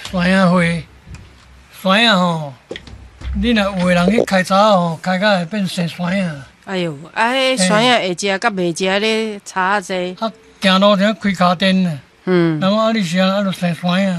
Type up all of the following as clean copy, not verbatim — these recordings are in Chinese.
山影花，山影吼，你若有个人去开查吼，开甲会变生山影。 哎哟，迄山影会食甲袂食咧差济。 啊，行路就开卡灯呢。人讲啊，你是安就生山影。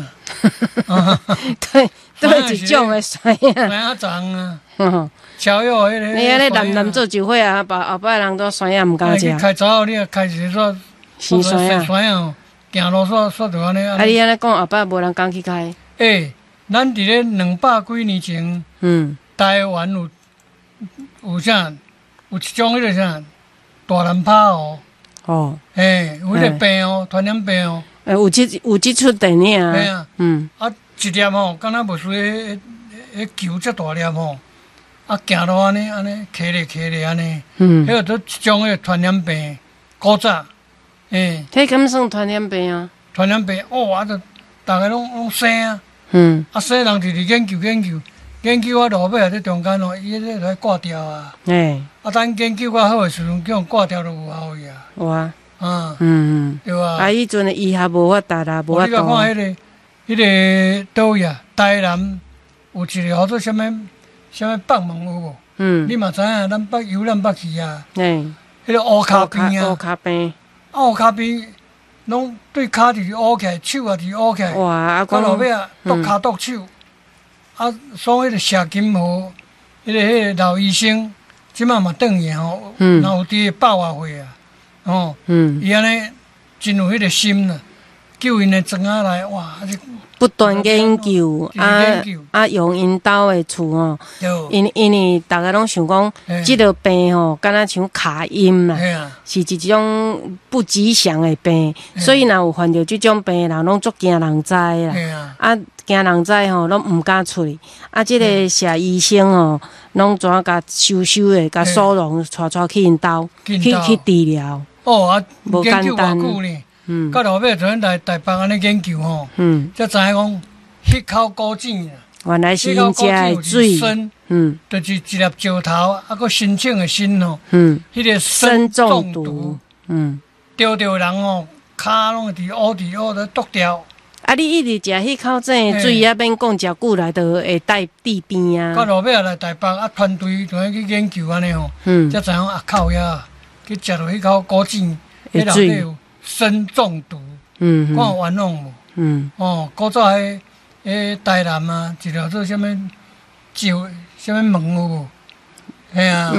对一种的山影。 山影长啊。超有迄个。 你安尼南做就伙啊，后摆人都山影毋敢食。 开查你开一个生山影。 山影，行路煞就安尼。 啊，你安尼讲后摆无人敢去开。 咱伫咧200几年前，台湾有啥？有一种迄个啥？大蓝泡哦。 哦。 有迄个病哦，传染病哦。 有即出电影啊。 嘿啊。啊，一粒吼，敢若无输迄球遮大粒吼，啊，行路安尼骑咧安尼。迄个都一种迄个传染病，古早。 迄敢算传染病啊？ 传染病啊，就大家拢生啊。啊，生人就是研究啊，落尾啊，在中间哦，伊迄个挂掉啊。啊，等研究较好诶时阵，叫人挂掉就有效去啊。 有啊。 对啊。 啊，迄阵诶医学无发达啦，无法度。 你甲看迄个倒位啊，台南有一个叫做啥物北门有无？你嘛知影，咱游览捌去啊。迄个乌骹边啊。 乌骹边。 乌骹边，拢对骹就是乌起来，手也是乌起来。 哇！啊， 到落尾啊，剁骹剁手。啊，所以迄个社金河，迄个老医生，即马嘛转去吼，然后伫8月岁啊，伊安尼真有迄个心啦，救因的庄仔来，哇！ 不断研究啊，用因兜的厝吼，因为大家拢想讲，即个病吼，敢若像卡音啦，是一种不吉祥的病，所以若有患着即种病的人，拢足惊人知啦。啊，惊人知吼，拢毋敢出去。啊，即个谢医生吼，拢怎甲收的，甲收容，带去因兜去治疗。 啊， 无简单。 到落尾就来台北安尼研究吼，才知影讲迄口古井啊， 原来是因食的水， 就是一粒石头，啊，佮申请的申吼，迄个砷中毒，着人吼，骹拢会伫乌咧剁掉。 啊，你一直食迄口井的水，啊，免讲食久来，就会带治病啊。 到落尾来台北啊，团队就去研究安尼吼，才知影啊靠呀，去食到迄口古井，迄内底有砷中毒，看有冤枉无？古早迄台南啊，一条做啥物石，啥物门有无？嘿啊，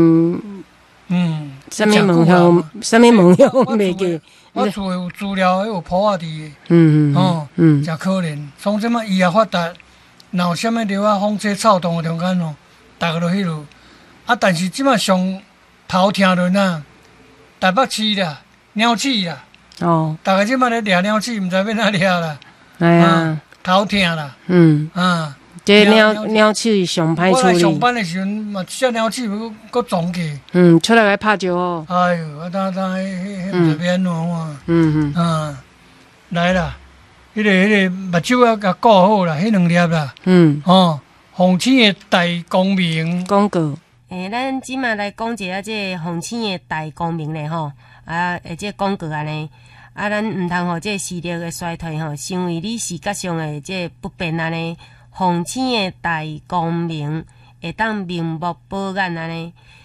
啥物门向，啥物门向袂记。 我厝有资料，有谱仔伫的，真可怜。从什么医学发达，若有啥物疗啊风吹草动的中间哦，逐个都迄落。啊，但是即马上头疼着呐，台北市啦。鸟鼠啦，大家即摆咧掠鸟鼠，毋知要哪掠啦。头疼啦。 这鸟鼠上歹处理。 我来上班的时阵，嘛只鸟鼠搁撞去。 出来来拍照哦。 哎哟，当迄毋知要安怎哇。来啦，迄个目睭啊，甲顾好啦，迄2粒啦。红星的大光明广告。咱即马来讲一下这红星的大光明咧吼。这广告安尼，咱毋通互这视力的衰退吼，成为你视觉上的这不便安尼。红星的大光明会当明目保眼安尼，